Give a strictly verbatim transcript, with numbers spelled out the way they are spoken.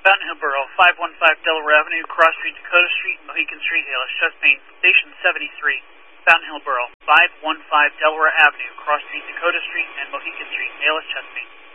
Fountain Hill Borough, five one five Delaware Avenue, Cross Street, Dakota Street, Mohican Street, A L S Chesapeake, Station seventy-three. Fountain Hill Borough, five one five Delaware Avenue, Cross Street, Dakota Street, and Mohican Street, A L S Chesapeake.